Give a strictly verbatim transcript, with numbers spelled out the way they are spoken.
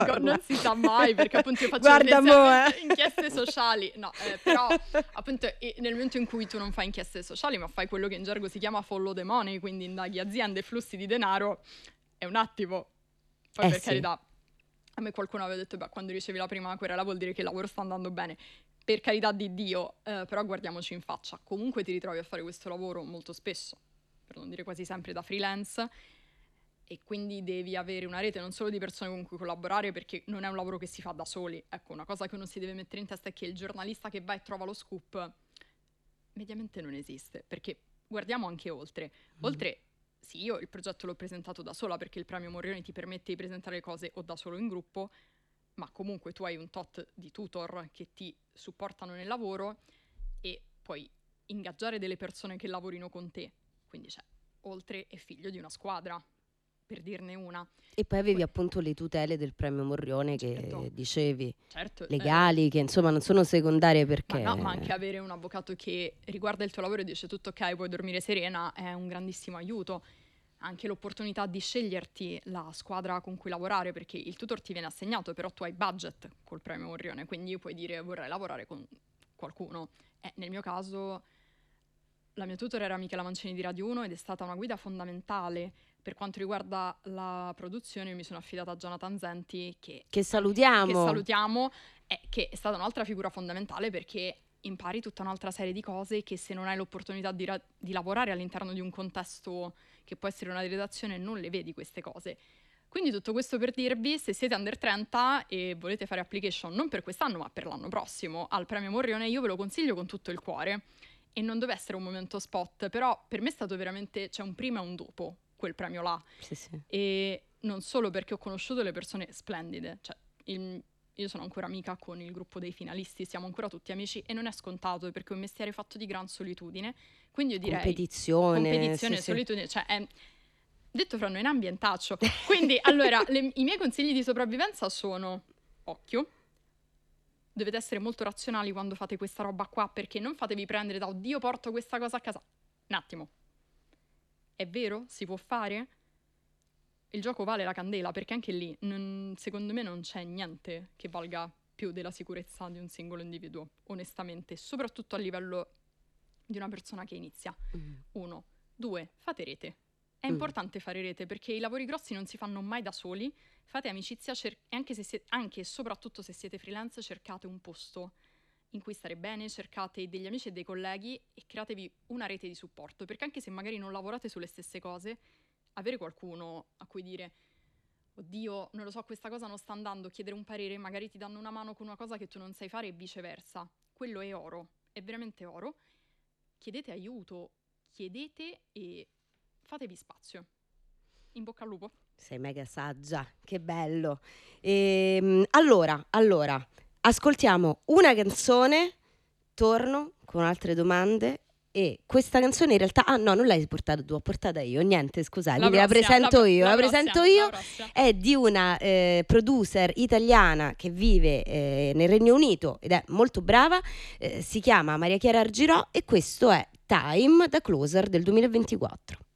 Co- non si sa mai, perché appunto io faccio Guarda mo, tendenzialmente eh. inchieste sociali, no, eh, però appunto eh, nel momento in cui tu non fai inchieste sociali ma fai quello che in gergo si chiama follow the money, quindi indaghi aziende e flussi di denaro, è un attimo. Poi Eh per sì. carità, a me qualcuno aveva detto, beh, quando ricevi la prima querela vuol dire che il lavoro sta andando bene. Per carità di Dio, eh, però guardiamoci in faccia, comunque ti ritrovi a fare questo lavoro molto spesso, per non dire quasi sempre da freelance, e quindi devi avere una rete non solo di persone con cui collaborare, perché non è un lavoro che si fa da soli. Ecco, una cosa che uno si deve mettere in testa è che il giornalista che va e trova lo scoop mediamente non esiste, perché guardiamo anche oltre. Mm. Oltre, sì, io il progetto l'ho presentato da sola perché il premio Morrione ti permette di presentare le cose o da solo in gruppo, ma comunque tu hai un tot di tutor che ti supportano nel lavoro e puoi ingaggiare delle persone che lavorino con te. Quindi c'è, oltre è figlio di una squadra, per dirne una. E poi avevi Que- appunto le tutele del premio Morrione Certo. che dicevi, Certo, eh, legali, che insomma non sono secondarie perché... Ma no, ma anche avere un avvocato che riguarda il tuo lavoro e dice tutto ok, puoi dormire serena, è un grandissimo aiuto. Anche l'opportunità di sceglierti la squadra con cui lavorare, perché il tutor ti viene assegnato, però tu hai budget col premio Morrione, quindi puoi dire vorrei lavorare con qualcuno. Eh, nel mio caso la mia tutor era Michela Mancini di Radio uno ed è stata una guida fondamentale. Per quanto riguarda la produzione, mi sono affidata a Jonathan Zenti, che, Che salutiamo. che salutiamo, e che è stata un'altra figura fondamentale perché impari tutta un'altra serie di cose che se non hai l'opportunità di, ra- di lavorare all'interno di un contesto che può essere una redazione non le vedi queste cose. Quindi tutto questo per dirvi, se siete under trenta e volete fare application non per quest'anno ma per l'anno prossimo al premio Morrione, io ve lo consiglio con tutto il cuore. E non deve essere un momento spot, però per me è stato veramente, c'è un prima e un dopo quel premio là. Sì, sì. E non solo perché ho conosciuto le persone splendide, cioè il- io sono ancora amica con il gruppo dei finalisti, siamo ancora tutti amici e non è scontato perché è un mestiere fatto di gran solitudine, quindi io direi Competizione. competizione, sì, sì. solitudine, cioè è, detto fra noi, è un ambientaccio. Quindi allora le- i miei consigli di sopravvivenza sono occhio, dovete essere molto razionali quando fate questa roba qua, perché non fatevi prendere da oddio porto questa cosa a casa. Un attimo, è vero? Si può fare? Il gioco vale la candela, perché anche lì non- secondo me non c'è niente che valga più della sicurezza di un singolo individuo, onestamente, soprattutto a livello di una persona che inizia. Mm. Uno. Due, fate rete. È Mm. importante fare rete perché i lavori grossi non si fanno mai da soli. Fate amicizia cer- e anche, se sie- anche e soprattutto se siete freelance, cercate un posto in cui stare bene, cercate degli amici e dei colleghi e createvi una rete di supporto, perché anche se magari non lavorate sulle stesse cose, avere qualcuno a cui dire oddio, non lo so, questa cosa non sta andando, chiedere un parere, magari ti danno una mano con una cosa che tu non sai fare e viceversa. Quello è oro, è veramente oro. Chiedete aiuto, chiedete e fatevi spazio. In bocca al lupo. Sei mega saggia, che bello. Ehm, allora, allora, ascoltiamo una canzone, torno con altre domande. E questa canzone in realtà, ah no, non l'hai portata tu, l'ho portata io, niente, scusate, La quindi la prossima, presento la- io, la la, prossima, presento la io, prossima. è di una eh, producer italiana che vive eh, nel Regno Unito ed è molto brava, eh, si chiama Maria Chiara Argirò e questo è Time da Closer del duemilaventiquattro.